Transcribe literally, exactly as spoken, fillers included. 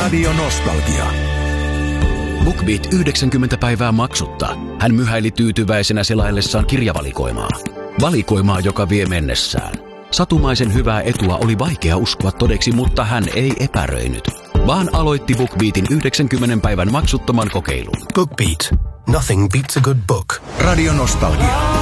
Radio Nostalgia. BookBeat yhdeksänkymmentä päivää maksutta. Hän myhäili tyytyväisenä selaillessaan kirjavalikoimaa. Valikoimaa, joka vie mennessään. Satumaisen hyvää etua oli vaikea uskoa todeksi, mutta hän ei epäröinyt, vaan aloitti BookBeatin yhdeksänkymmentä päivän maksuttoman kokeilun. BookBeat. Nothing beats a good book. Radio Nostalgia.